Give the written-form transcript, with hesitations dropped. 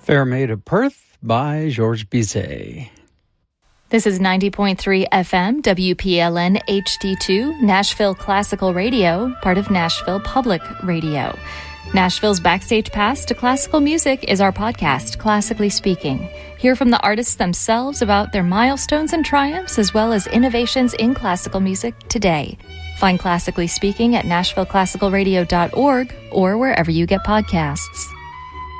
Fairmaid of Perth by Georges Bizet. This is 90.3 FM, WPLN HD2, Nashville Classical Radio, part of Nashville Public Radio. Nashville's Backstage Pass to Classical Music is our podcast, Classically Speaking. Hear from the artists themselves about their milestones and triumphs, as well as innovations in classical music today. Find Classically Speaking at NashvilleClassicalRadio.org or wherever you get podcasts.